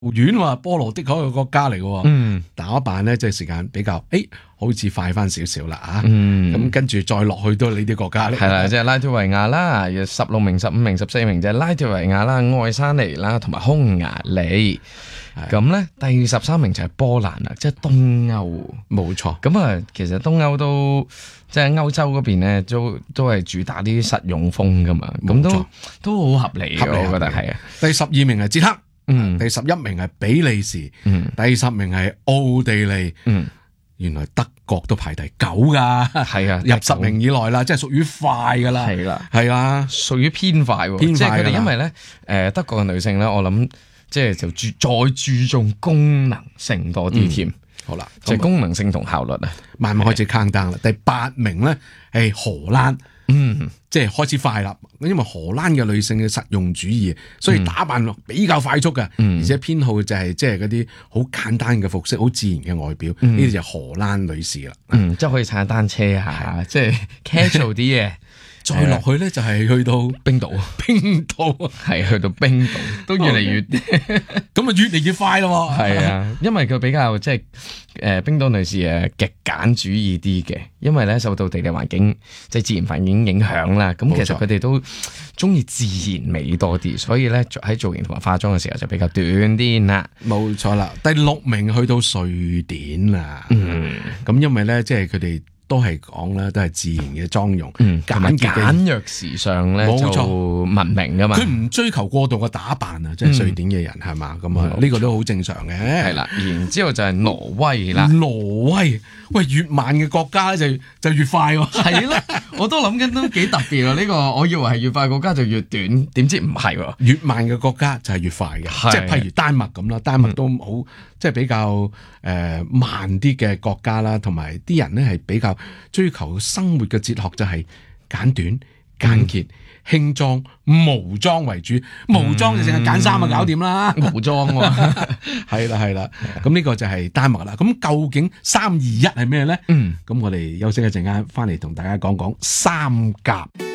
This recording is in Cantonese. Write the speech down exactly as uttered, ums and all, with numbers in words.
遠話波羅的海嘅國家嚟嘅， 嗯， 打扮咧即係時間比較，誒，好似快翻少少啦啊， 嗯， 咁跟住再落去都係呢啲國家咧， 係啦，即係拉脫維亞啦，十六名、十五名、十四名就係拉脫維亞啦、愛沙尼啦同埋匈牙利。咁咧第十三名就係波蘭啦，即係東歐， 冇錯。 咁啊，其實東歐都即係歐洲嗰邊咧，都都係主打啲實用風噶嘛，咁都都好合理嘅，我覺得係啊。 第十二名係捷克， 嗯， 第十一名係比利時， 嗯， 第十名係奧地利， 嗯， 原來德國都排第九噶， 係啊， 入十名以內啦，即係屬於快噶啦， 係啦， 係啊， 屬於偏快喎， 偏快， 即係佢哋因為咧，誒德國嘅女性咧，我諗。即係就注再注重功能性多啲添， 好啦， 即係功能性同效率啊， 慢慢開始 count down 啦。第八名咧係荷蘭， 嗯， 即係開始快啦。因為荷蘭嘅女性嘅實用主義，所以打扮比較快速嘅，而且偏好就係即係嗰啲好簡單嘅服飾，好自然嘅外表。呢啲就係荷蘭女士啦， 嗯，即係可以踩下單車啊，即係 casual 啲嘅。 再落去咧就係去到冰島， 冰島係去到冰島都越嚟越咁啊，越嚟越快咯。 係啊，因為佢比較即係誒冰島女士誒極簡主義啲嘅，因為咧受到地理環境即係自然環境影響啦。咁其實佢哋都中意自然美多啲，所以咧喺造型同埋化妝嘅時候就比較短啲啦。 冇錯啦，第六名去到瑞典啦。嗯，咁因為咧即係佢哋。都係講啦，都係自然嘅妝容， 嗯， 簡潔簡約時尚咧，冇錯，聞名噶嘛。 佢唔追求過度嘅打扮啊，即係瑞典嘅人係嘛，咁啊呢個都好正常嘅。 係啦，然之後就係挪威啦。 挪威，喂，越慢嘅國家就就越快喎。 係咯，我都諗緊都幾特別啊！呢個我以為係越快國家就越短，點知唔係喎？ 越慢嘅國家就係越快嘅，即係譬如丹麥咁啦，丹麥都好即係比較誒慢啲嘅國家啦，同埋啲人咧係比較追求生活嘅哲學就係簡短、簡潔、輕裝、無裝為主。無裝就淨係揀衫啊，搞掂啦。 無裝喎， 係啦係啦。咁呢個就係丹麥啦。咁究竟三二一係咩咧？嗯，咁我哋休息一陣間，翻嚟同大家講講三甲。